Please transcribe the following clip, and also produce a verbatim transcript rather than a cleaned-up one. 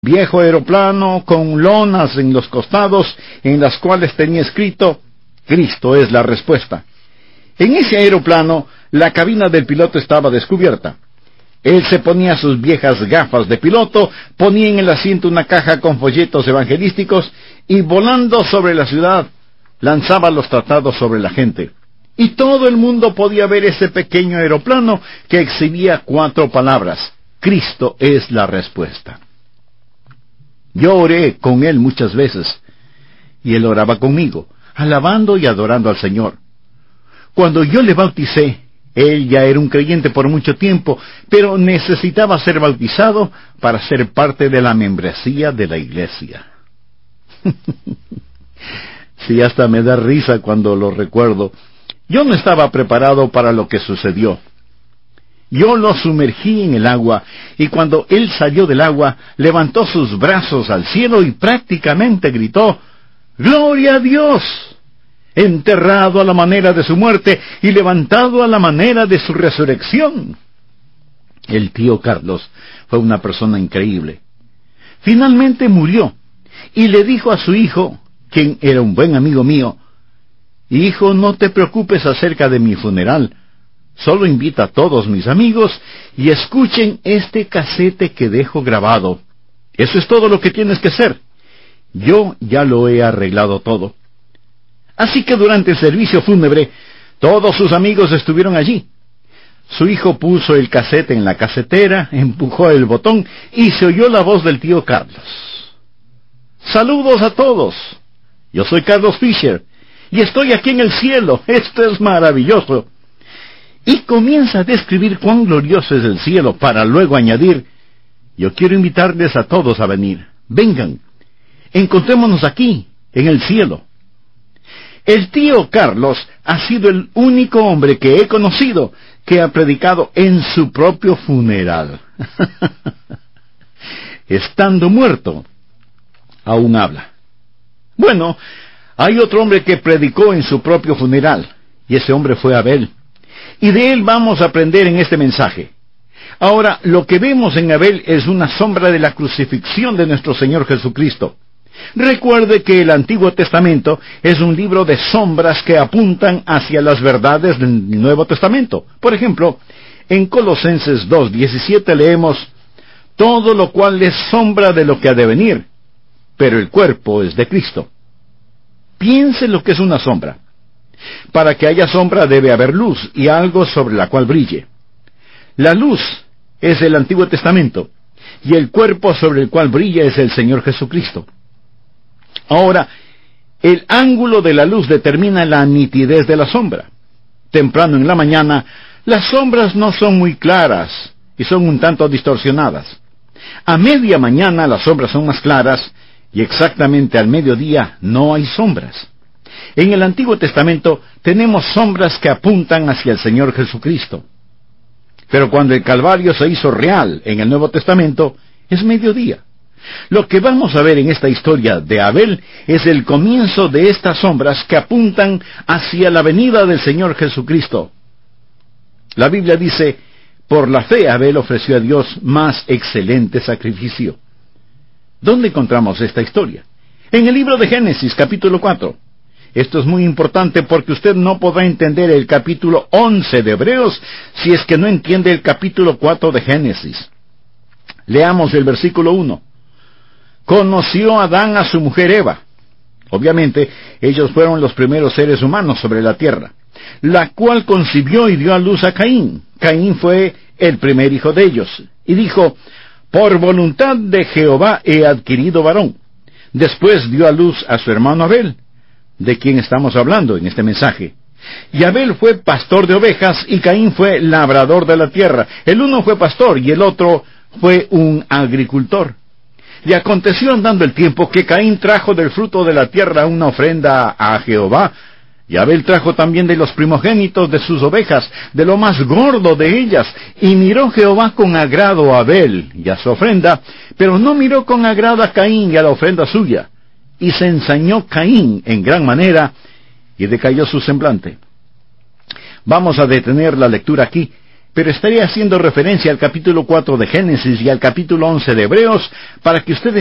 viejo aeroplano con lonas en los costados en las cuales tenía escrito: Cristo es la respuesta. En ese aeroplano, la cabina del piloto estaba descubierta. Él se ponía sus viejas gafas de piloto, ponía en el asiento una caja con folletos evangelísticos y, volando sobre la ciudad, lanzaba los tratados sobre la gente. Y todo el mundo podía ver ese pequeño aeroplano que exhibía cuatro palabras: Cristo es la respuesta. Yo oré con él muchas veces, y él oraba conmigo, alabando y adorando al Señor. Cuando yo le bauticé, él ya era un creyente por mucho tiempo, pero necesitaba ser bautizado para ser parte de la membresía de la iglesia. Sí, hasta me da risa cuando lo recuerdo. Yo no estaba preparado para lo que sucedió. Yo lo sumergí en el agua, y cuando él salió del agua, levantó sus brazos al cielo y prácticamente gritó: ¡Gloria a Dios! Enterrado a la manera de su muerte y levantado a la manera de su resurrección. El tío Carlos fue una persona increíble. Finalmente murió, y le dijo a su hijo, quien era un buen amigo mío: Hijo, no te preocupes acerca de mi funeral. Solo invita a todos mis amigos y escuchen este casete que dejo grabado. Eso es todo lo que tienes que hacer. Yo ya lo he arreglado todo. Así que durante el servicio fúnebre, todos sus amigos estuvieron allí. Su hijo puso el casete en la casetera, empujó el botón y se oyó la voz del tío Carlos. Saludos a todos. Yo soy Carlos Fisher y estoy aquí en el cielo. Esto es maravilloso. Y comienza a describir cuán glorioso es el cielo, para luego añadir: yo quiero invitarles a todos a venir. Vengan, encontrémonos aquí, en el cielo. El tío Carlos ha sido el único hombre que he conocido que ha predicado en su propio funeral. Estando muerto, aún habla. Bueno, hay otro hombre que predicó en su propio funeral, y ese hombre fue Abel. Y de él vamos a aprender en este mensaje. Ahora, lo que vemos en Abel es una sombra de la crucifixión de nuestro Señor Jesucristo. Recuerde que el Antiguo Testamento es un libro de sombras que apuntan hacia las verdades del Nuevo Testamento. Por ejemplo, en Colosenses dos diecisiete leemos: todo lo cual es sombra de lo que ha de venir, pero el cuerpo es de Cristo. Piense lo que es una sombra. Para que haya sombra debe haber luz y algo sobre la cual brille. La luz es el Antiguo Testamento, y el cuerpo sobre el cual brilla es el Señor Jesucristo. Ahora, el ángulo de la luz determina la nitidez de la sombra. Temprano en la mañana, las sombras no son muy claras y son un tanto distorsionadas. A media mañana las sombras son más claras, y exactamente al mediodía no hay sombras. En el Antiguo Testamento tenemos sombras que apuntan hacia el Señor Jesucristo. Pero cuando el Calvario se hizo real en el Nuevo Testamento, es mediodía. Lo que vamos a ver en esta historia de Abel es el comienzo de estas sombras que apuntan hacia la venida del Señor Jesucristo. La Biblia dice: por la fe Abel ofreció a Dios más excelente sacrificio. ¿Dónde encontramos esta historia? En el libro de Génesis, capítulo cuatro. Esto es muy importante porque usted no podrá entender el capítulo once de Hebreos si es que no entiende el capítulo cuatro de Génesis. Leamos el versículo uno. Conoció Adán a su mujer Eva. Obviamente, ellos fueron los primeros seres humanos sobre la tierra, la cual concibió y dio a luz a Caín. Caín fue el primer hijo de ellos, y dijo: por voluntad de Jehová he adquirido varón. Después dio a luz a su hermano Abel, de quien estamos hablando en este mensaje. Y Abel fue pastor de ovejas, y Caín fue labrador de la tierra. El uno fue pastor, y el otro fue un agricultor. Y aconteció andando el tiempo que Caín trajo del fruto de la tierra una ofrenda a Jehová, y Abel trajo también de los primogénitos de sus ovejas, de lo más gordo de ellas. Y miró Jehová con agrado a Abel y a su ofrenda, pero no miró con agrado a Caín y a la ofrenda suya. Y se ensañó Caín en gran manera, y decayó su semblante. Vamos a detener la lectura aquí. pero estaré haciendo referencia al capítulo cuatro de Génesis y al capítulo once de Hebreos para que ustedes